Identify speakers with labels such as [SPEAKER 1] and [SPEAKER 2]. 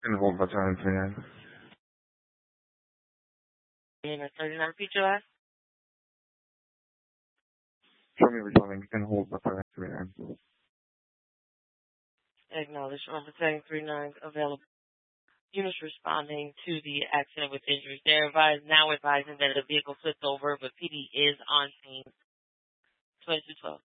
[SPEAKER 1] And hold the time, man.
[SPEAKER 2] Unit 39, repeat your last.
[SPEAKER 1] Show me responding. And hold the time, man.
[SPEAKER 2] Acknowledge representing 39 available. Units responding to the accident with injuries. They're now advising that the vehicle flipped over, but PD is on scene. 2212.